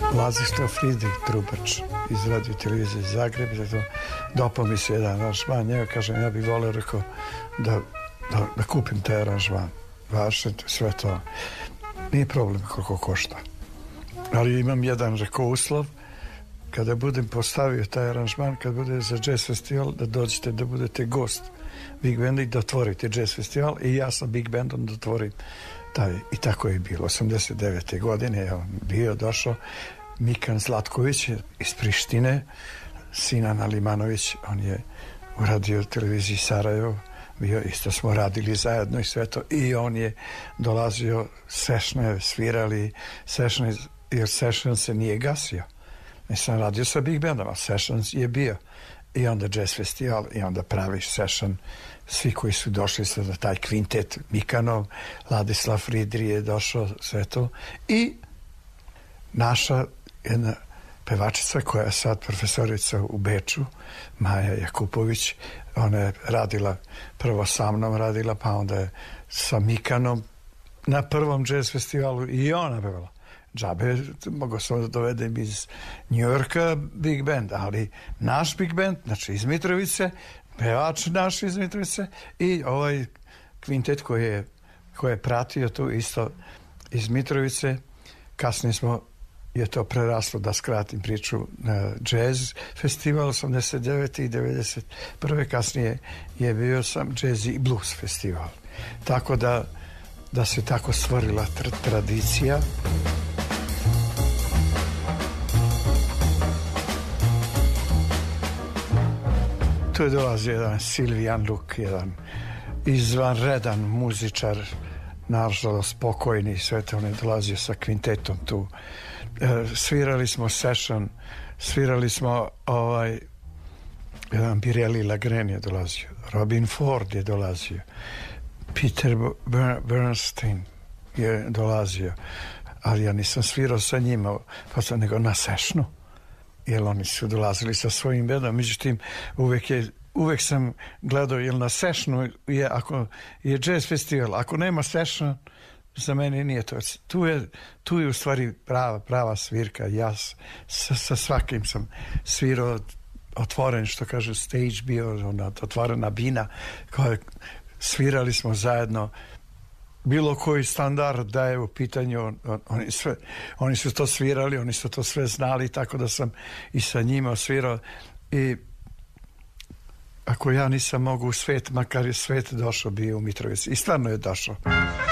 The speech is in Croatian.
Lazislav Fridrik Trubač iz radio televizije Zagreb. Dopao mi se jedan aranžman, njega kažem, ja bih volio, rekao, da kupim taj aranžman. Vaše, sve to. Nije problem koliko košta. Ali imam jedan, rekao, uslov, kada budem postavio taj aranžman, kad bude za jazz festival, da dođete da budete gost Big Banda i da otvorite jazz festival i ja sa Big Bandom da otvorim taj. I tako je bilo. 89. godine je on bio, došao Mikan Zlatković iz Prištine, Sinan Alimanović, on je u radio televiziji Sarajevo bio, isto smo radili zajedno i sve to, i on je dolazio, sešne svirali, jer session se nije gasio. Nisam radio sa Big Bandom, a session je bio. I onda jazz festival, i onda praviš session, svi koji su došli sada, taj kvintet Mikanov, Ladislav Fridri je došao, sve to, i naša jedna pevačica koja je sad profesorica u Beču, Maja Jakupović, ona je radila, prvo sa mnom radila, pa onda je sa Mikanom na prvom jazz festivalu i ona pevala. Džabe, mogo sam da dovedem iz Njujorka Big Band, ali naš Big Band, znači iz Mitrovice, pevač naš iz Mitrovice i ovaj kvintet koji je pratio tu isto iz Mitrovice. Kasnije je to preraslo, da skratim priču, na jazz festival 89. i 91. Kasnije je bio sam jazz i blues festival. Tako da se tako stvorila tradicija. Tu je dolazio jedan Silvijan Luk, jedan izvanredan muzičar, nažalost pokojni, sve to, on je dolazio sa kvintetom tu. Svirali smo session, svirali smo jedan Birelli Lagren je dolazio, Robin Ford je dolazio, Peter Bernstein je dolazio, ali ja nisam svirao sa njima, nego na sessionu, jer oni su dolazili sa svojim bandom. Međutim, uvek sam gledao, jer na sessionu je, ako je jazz festival, ako nema session, za mene nije to. Tu je u stvari prava svirka. Ja sa svakim sam svirao, otvoren, što kažu, stage bio, otvorena bina, svirali smo zajedno. Bilo koji standard da je u pitanju, oni su to svirali, oni su to sve znali, tako da sam i sa njima svirao. I ako ja nisam mogu u svet, makar je svet došao, bio u Mitrovici. I stvarno je došao.